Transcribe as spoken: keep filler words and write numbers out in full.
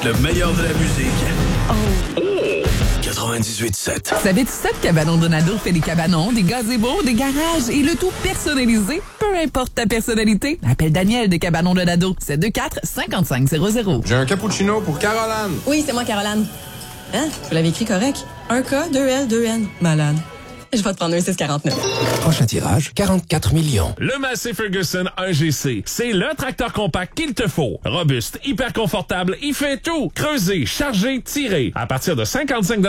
Le meilleur de la musique. Oh! quatre-vingt-dix-huit sept. Savais-tu ça que Cabanon Donado fait des cabanons, des gazebos, des garages et le tout personnalisé? Peu importe ta personnalité. Appelle Daniel de Cabanon Donado. sept deux quatre, cinq cinq zéro zéro. J'ai un cappuccino pour Caroline. Oui, c'est moi, Caroline. Hein? Vous l'avez écrit correct? Un K, deux L, deux N. Malade. Je vais te prendre un six quarante-neuf. Prochain tirage, quarante-quatre millions. Le Massey Ferguson un G C, c'est le tracteur compact qu'il te faut. Robuste, hyper confortable, il fait tout. Creuser, charger, tirer. À partir de cinquante-cinq